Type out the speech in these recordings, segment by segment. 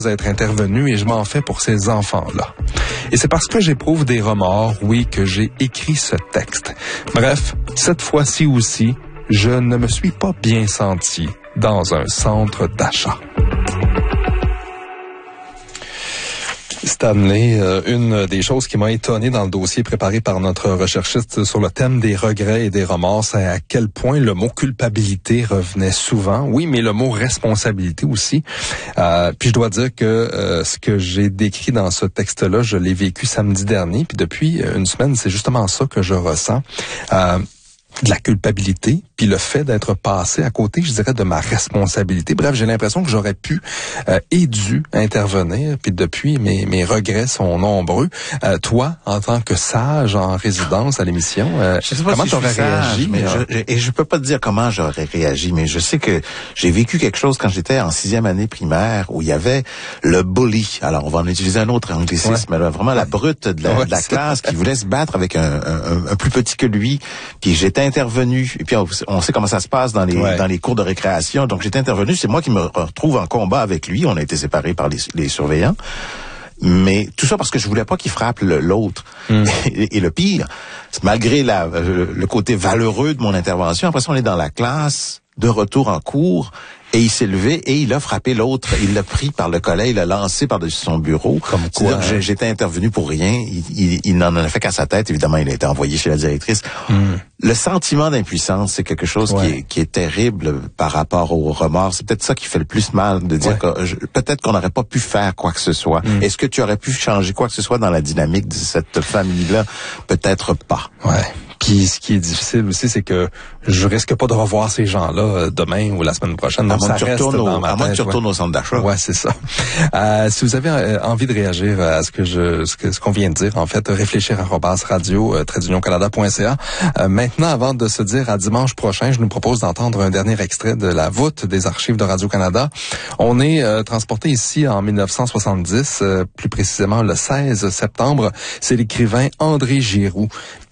être intervenu et je m'en fais pour ces enfants-là. Et c'est parce que j'éprouve des remords, oui, que j'ai écrit ce texte. Bref, cette fois-ci aussi, je ne me suis pas bien senti dans un centre d'achat. Stanley, une des choses qui m'a étonné dans le dossier préparé par notre recherchiste sur le thème des regrets et des remords, c'est à quel point le mot culpabilité revenait souvent. Oui, mais le mot responsabilité aussi. Puis je dois dire que ce que j'ai décrit dans ce texte-là, je l'ai vécu samedi dernier. Puis depuis une semaine, c'est justement ça que je ressens. De la culpabilité, puis le fait d'être passé à côté, je dirais, de ma responsabilité. Bref, j'ai l'impression que j'aurais pu et dû intervenir, puis depuis, mes regrets sont nombreux. Toi, en tant que sage en résidence à l'émission, comment tu aurais réagi? Je peux pas te dire comment j'aurais réagi, mais je sais que j'ai vécu quelque chose quand j'étais en 6e année primaire, où il y avait le bully. Alors, on va en utiliser un autre anglicisme, là, vraiment la brute de la classe qui voulait se battre avec un plus petit que lui, puis j'étais intervenu, et puis on sait comment ça se passe dans les cours de récréation, donc j'étais intervenu, c'est moi qui me retrouve en combat avec lui, on a été séparés par les surveillants, mais tout ça parce que je voulais pas qu'il frappe l'autre. Et le pire, malgré le côté valeureux de mon intervention, après ça on est dans la classe, de retour en cours, et il s'est levé et il a frappé l'autre. Il l'a pris par le collet, il l'a lancé par-dessus son bureau. Comme quoi, j'étais intervenu pour rien. Il n'en a fait qu'à sa tête. Évidemment, il a été envoyé chez la directrice. Le sentiment d'impuissance, c'est quelque chose qui est terrible par rapport au remords. C'est peut-être ça qui fait le plus mal, de dire que peut-être qu'on n'aurait pas pu faire quoi que ce soit. Est-ce que tu aurais pu changer quoi que ce soit dans la dynamique de cette famille-là? Peut-être pas. Ouais. Puis ce qui est difficile aussi, c'est que je risque pas de revoir ces gens-là demain ou la semaine prochaine. Donc ça reste dans ma tête. À moins que tu retournes au centre d'achat. Ouais, c'est ça. Si vous avez envie de réagir à ce qu'on vient de dire, en fait, réfléchir@radio-canada.ca. Maintenant, avant de se dire à dimanche prochain, je nous propose d'entendre un dernier extrait de la voûte des archives de Radio-Canada. On est transporté ici en 1970, plus précisément le 16 septembre. C'est l'écrivain André Giroux,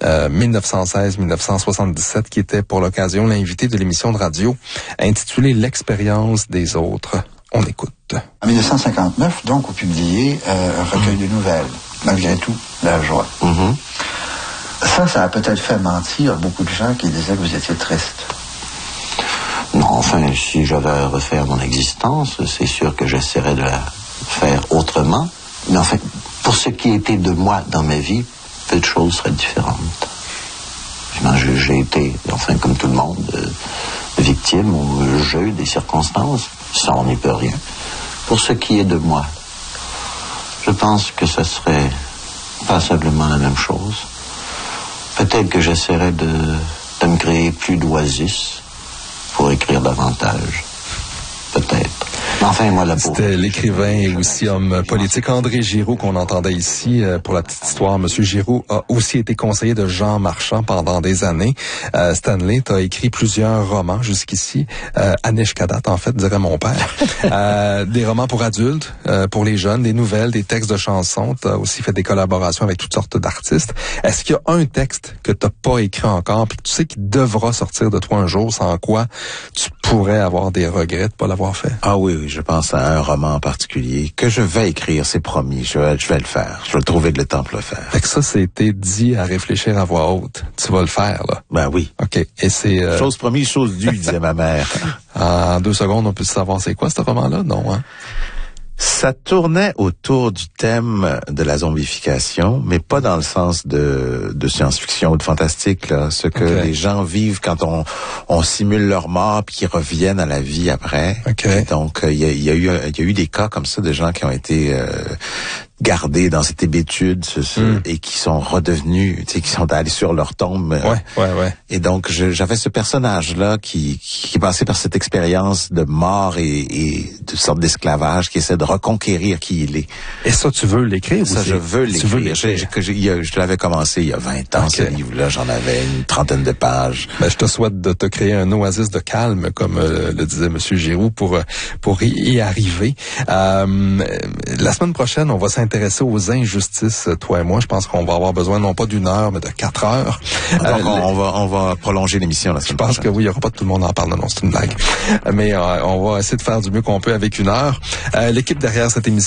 1916-1977, qui était pour l'occasion l'invité de l'émission de radio intitulée L'expérience des autres. On écoute. En 1959, donc, vous publiez un recueil de nouvelles, malgré tout, la joie. Ça a peut-être fait mentir beaucoup de gens qui disaient que vous étiez triste. Non, enfin, si j'avais à refaire mon existence, c'est sûr que j'essaierais de la faire autrement. Mais en fait, pour ce qui était de moi dans ma vie, peu de choses seraient différentes. J'ai été, enfin comme tout le monde, victime au jeu des circonstances. Ça, on n'y peut rien. Pour ce qui est de moi, je pense que ce serait passablement la même chose. Peut-être que j'essaierais de me créer plus d'oasis pour écrire davantage. Peut-être. Enfin, moi, c'était l'écrivain et aussi homme politique André Giroux qu'on entendait ici. Pour la petite histoire, Monsieur Giroux a aussi été conseiller de Jean Marchand pendant des années. Stanley, tu as écrit plusieurs romans jusqu'ici. Anish Kadat, en fait, dirait mon père. Des romans pour adultes, pour les jeunes, des nouvelles, des textes de chansons. Tu as aussi fait des collaborations avec toutes sortes d'artistes. Est-ce qu'il y a un texte que tu n'as pas écrit encore puis que tu sais qu'il devra sortir de toi un jour, sans quoi tu pourrais avoir des regrets de pas l'avoir fait? Ah oui, je pense à un roman en particulier que je vais écrire, c'est promis. Je vais le faire. Je vais trouver le temps pour le faire. Fait que ça, c'était dit à réfléchir à voix haute. Tu vas le faire, là. Ben oui. OK. Et c'est... Chose promise, chose due, disait ma mère. En 2 secondes, on peut savoir c'est quoi, ce roman-là? Non, hein? Ça tournait autour du thème de la zombification, mais pas dans le sens de science-fiction ou de fantastique, là. Ce que les gens vivent quand on simule leur mort puis qu'ils reviennent à la vie après. Et donc, il y a eu des cas comme ça de gens qui ont été gardés dans cette hébétude et qui sont redevenus, tu sais, qui sont allés sur leur tombe. Ouais. Et donc, j'avais ce personnage-là qui passait par cette expérience de mort et de sorte d'esclavage, qui essaie de reconquérir qui il est. Et ça, tu veux l'écrire? Ça, je veux l'écrire. Je l'avais commencé il y a 20 ans, ce livre-là. J'en avais une 30aine de pages. Ben, je te souhaite de te créer un oasis de calme, comme le disait Monsieur Giroux, pour y arriver. La semaine prochaine, on va s'intéresser aux injustices, toi et moi. Je pense qu'on va avoir besoin non pas d'1 heure, mais de 4 heures. Donc, on va prolonger l'émission la semaine prochaine. Je pense que oui, il n'y aura pas tout le monde en parle. Non, c'est une blague. Mais on va essayer de faire du mieux qu'on peut avec 1 heure. L'équipe derrière cette émission